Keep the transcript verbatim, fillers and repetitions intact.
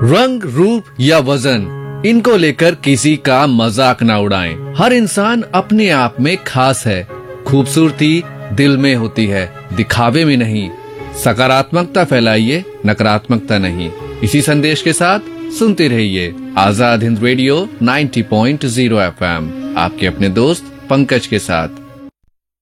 रंग, रूप या वजन, इनको लेकर किसी का मजाक ना उड़ाएं। हर इंसान अपने आप में खास है। खूबसूरती दिल में होती है, दिखावे में नहीं। सकारात्मकता फैलाइए, नकारात्मकता नहीं। इसी संदेश के साथ सुनते रहिए आजाद हिंद रेडियो नब्बे पॉइंट शून्य एफ एम, आपके अपने दोस्त पंकज के साथ।